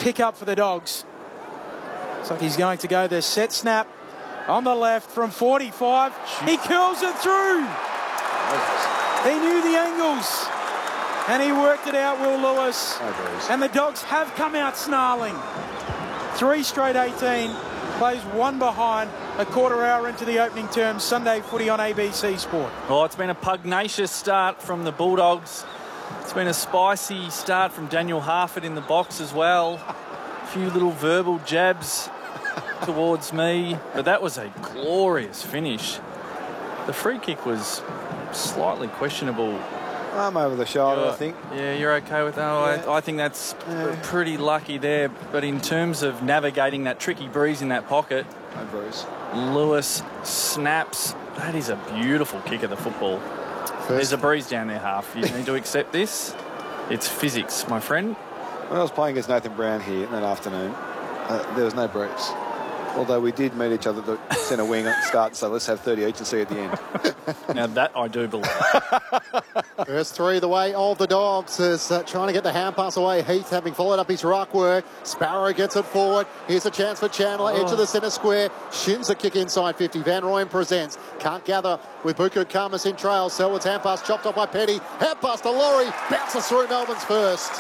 pick up for the Dogs. Looks like he's going to go the set snap on the left from 45. He curls it through. He knew the angles. And he worked it out, Will Lewis. And the Dogs have come out snarling. 3 straight 18. Plays one behind a quarter hour into the opening term. Sunday footy on ABC Sport. Oh, it's been a pugnacious start from the Bulldogs. It's been a spicy start from Daniel Harford in the box as well. A few little verbal jabs towards me. But that was a glorious finish. The free kick was slightly questionable. I'm over the shoulder, I think. Yeah, you're okay with that? Yeah. I think that's pretty lucky there. But in terms of navigating that tricky breeze in that pocket, No breeze. Lewis snaps. That is a beautiful kick of the football. There's a breeze down there, Half. You need to accept this. It's physics, my friend. When I was playing against Nathan Brown here in that afternoon, there was no breeze. Although we did meet each other at the centre wing at the start, so let's have 30 each and see at the end. Now that I do believe. First 3 the way of the Dogs is trying to get the hand pass away. Heath having followed up his ruck work. Sparrow gets it forward. Here's a chance for Chandler. Edge of the centre square. Shins a kick inside 50. Van Rooyen presents. Can't gather with Buku Khamis in trail. Selwood's hand pass chopped off by Petty. Hand pass to Laurie. Bounces through Melbourne's first.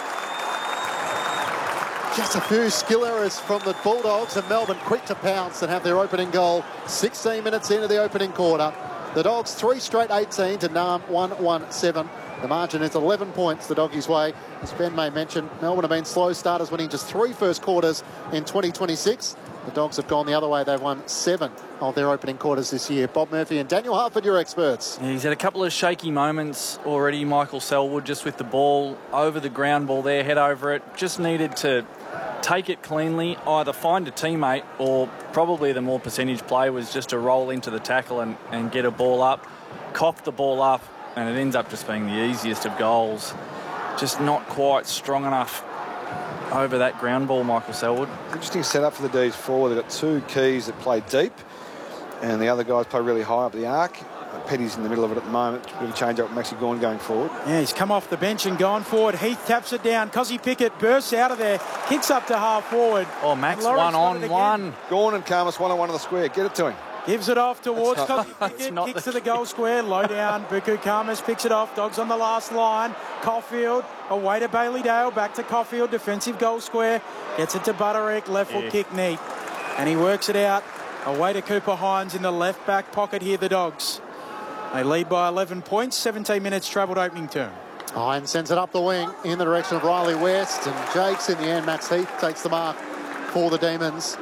Just a few skill errors from the Bulldogs, and Melbourne quick to pounce and have their opening goal 16 minutes into the opening quarter. The Dogs 3 straight 18 to Nam 1-1-7. The margin is 11 points the Doggies' way. As Ben May mentioned, Melbourne have been slow starters, winning just 3 first quarters in 2026. The Dogs have gone the other way. They've won 7 of their opening quarters this year. Bob Murphy and Daniel Harford, your experts. Yeah, he's had a couple of shaky moments already, Michael Selwood, just with the ball over the ground ball there, head over it. Just needed to take it cleanly, either find a teammate or probably the more percentage play was just to roll into the tackle and get a ball up, cough the ball up, and it ends up just being the easiest of goals. Just not quite strong enough over that ground ball, Michael Selwood. Interesting setup for the D's forward. They've got 2 keys that play deep, and the other guys play really high up the arc. Petty's in the middle of it at the moment. Bit of a change up with Maxi Gawn going forward. Yeah, he's come off the bench and gone forward. Heath taps it down. Cozzy Pickett bursts out of there, kicks up to half forward. Oh, Max, 1-on-1. Gawn and Khamis 1-on-1 on the square. Get it to him. Gives it off towards Cozzy Pickett, kicks to the goal square, low down. Buku Khamis picks it off. Dogs on the last line. Caulfield away to Bailey Dale, back to Caulfield, defensive goal square. Gets it to Butterick, left foot kick neat. And he works it out away to Cooper Hines in the left back pocket here, the Dogs. They lead by 11 points, 17 minutes travelled opening term. Hines sends it up the wing in the direction of Riley West, and Jakes in the end. Max Heath takes the mark for the Demons.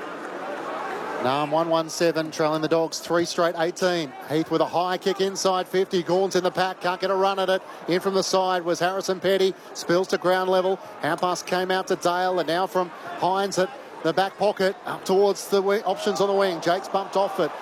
Nam 1-1-7, trailing the Dogs 3 straight 18. Heath with a high kick inside 50. Gawn's in the pack, can't get a run at it. In from the side was Harrison Petty. Spills to ground level. Hand pass came out to Dale, and now from Hines at the back pocket up towards the options on the wing. Jake's bumped off it.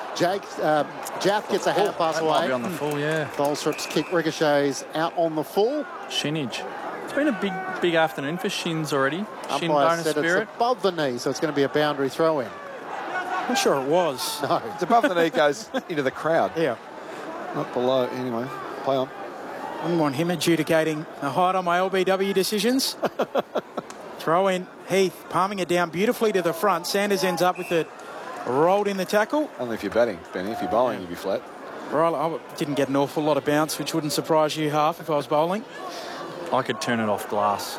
Jaff gets a hand pass away. Might be on the full, yeah. Tholstrup's kick ricochets out on the full. Shinage. It's been a big afternoon for Shins already. Shin Umpire bonus said spirit. it's above the knee, so it's going to be a boundary throw in. I'm sure it was. No. It's above the knee, goes into the crowd. Yeah. Not below. Anyway, play on. I wouldn't want him adjudicating a height on my LBW decisions. Throw in Heath, palming it down beautifully to the front. Sanders ends up with it rolled in the tackle. Only if you're batting, Benny. If you're bowling, you'd be flat. Right, I didn't get an awful lot of bounce, which wouldn't surprise you half if I was bowling. I could turn it off glass.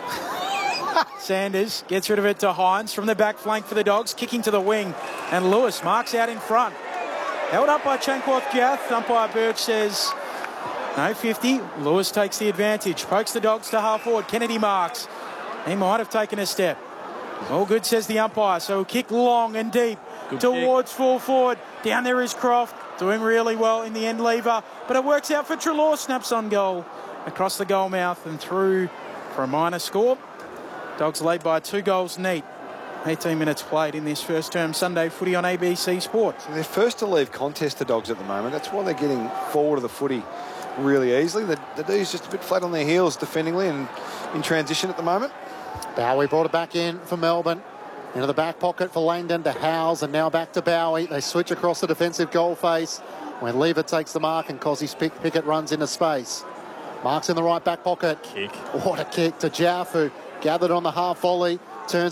Sanders gets rid of it to Hines from the back flank for the Dogs, kicking to the wing. And Lewis marks out in front. Held up by Chankworth Jath. Umpire Burke says no 50. Lewis takes the advantage. Pokes the Dogs to half forward. Kennedy marks. He might have taken a step. All good, says the umpire. So kick long and deep towards full forward. Down there is Croft. Doing really well in the end lever. But it works out for Treloar. Snaps on goal. Across the goal mouth and through for a minor score. Dogs lead by 2 goals neat. 18 minutes played in this first term Sunday footy on ABC Sport. So they're first to leave contest, the Dogs, at the moment. That's why they're getting forward of the footy really easily. The D's just a bit flat on their heels defendingly and in transition at the moment. Bowie brought it back in for Melbourne. Into the back pocket for Langdon to Howes, and now back to Bowie. They switch across the defensive goal face when Lever takes the mark and Cozzy Pickett runs into space. Marks in the right back pocket. Kick. What a kick to Jaff, who gathered on the half volley, turns